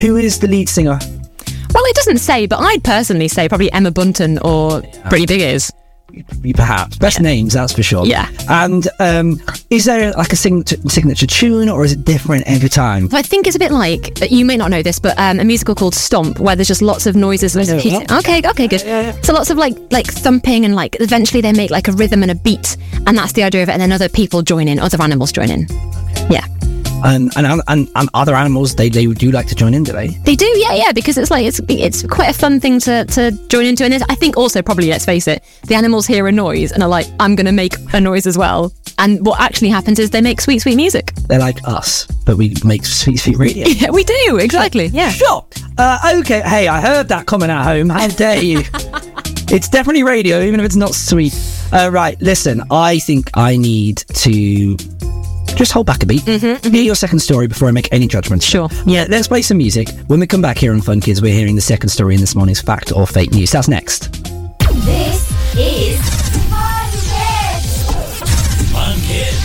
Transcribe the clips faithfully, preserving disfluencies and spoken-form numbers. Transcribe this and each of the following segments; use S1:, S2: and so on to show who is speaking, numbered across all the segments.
S1: Who is the lead singer?
S2: Well, it doesn't say, but I'd personally say probably Emma Bunton or Britney Spears.
S1: Perhaps. Best
S2: Yeah.
S1: names, that's for sure.
S2: Yeah.
S1: And um, is there like a signature, signature tune, or is it different every time?
S2: So I think it's a bit like, you may not know this, but um, a musical called Stomp, where there's just lots of noises. Lots of
S1: know
S2: hitting.
S1: that.
S2: Okay, okay, good.
S1: Yeah, yeah.
S2: So lots of like like thumping, and like eventually they make like a rhythm and a beat, and that's the idea of it. And then other people join in, other animals join in. Yeah.
S1: And, and and and other animals, they, they do like to join in, do they?
S2: They do, yeah, yeah, because it's like, it's it's quite a fun thing to, to join into. And it's, I think also probably, let's face it, the animals hear a noise and are like, I'm going to make a noise as well. And what actually happens is they make sweet, sweet music.
S1: They're like us, but we make sweet, sweet radio.
S2: Yeah, we do, exactly, yeah.
S1: Sure. Uh, okay, hey, I heard that comment at home. How dare you? It's definitely radio, even if it's not sweet. Uh, right, listen, I think I need to just hold back a beat. Mm-hmm. Hear your second story before I make any judgments.
S2: Sure.
S1: Yeah, let's play some music. When we come back here on Fun Kids, we're hearing the second story in this morning's Fact or Fake News. That's next.
S3: This is Fun Kids.
S4: Fun Kids.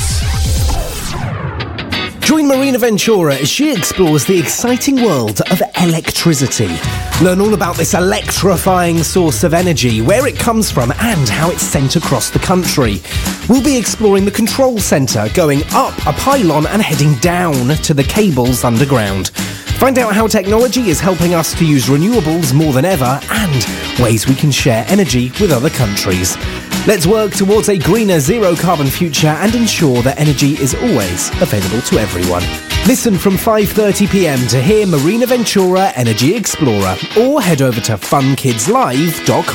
S5: Join Marina Ventura as she explores the exciting world of electricity. Learn all about this electrifying source of energy, where it comes from and how it's sent across the country. We'll be exploring the control centre, going up a pylon and heading down to the cables underground. Find out how technology is helping us to use renewables more than ever and ways we can share energy with other countries. Let's work towards a greener, zero-carbon future and ensure that energy is always available to everyone. Listen from five thirty p m to hear Marina Ventura Energy Explorer, or head over to fun kids live dot com.